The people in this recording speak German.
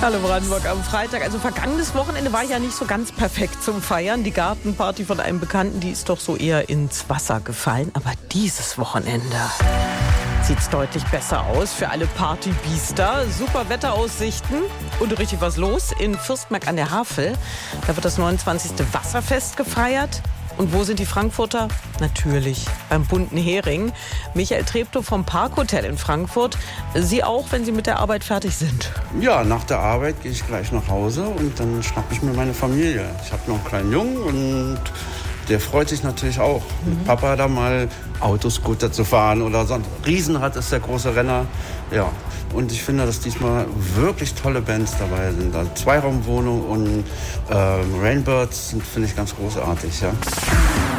Hallo Brandenburg am Freitag. Also vergangenes Wochenende war ja nicht so ganz perfekt zum Feiern. Die Gartenparty von einem Bekannten, die ist doch so eher ins Wasser gefallen. Aber dieses Wochenende sieht's deutlich besser aus für alle Partybiester. Super Wetteraussichten und richtig was los in Fürstmark an der Havel. Da wird das 29. Wasserfest gefeiert. Und wo sind die Frankfurter? Natürlich beim Bunten Hering. Michael Treptow vom Parkhotel in Frankfurt. Sie auch, wenn Sie mit der Arbeit fertig sind? Ja, nach der Arbeit gehe ich gleich nach Hause und dann schnappe ich mir meine Familie. Ich habe noch einen kleinen Jungen und der freut sich natürlich auch, mit Papa da mal Autoscooter zu fahren oder so. Riesenrad ist der große Renner. Ja, und ich finde, dass diesmal wirklich tolle Bands dabei sind. Also Zweiraumwohnung und Rainbirds sind, finde ich, ganz großartig. Ja.